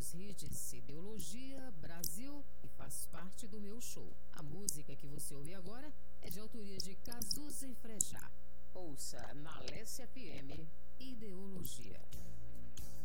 os hits Ideologia, Brasil e Faz Parte do Meu Show. A música que você ouve agora é de autoria de Cazuza e Frejá. Ouça na Alessia FM Ideologia.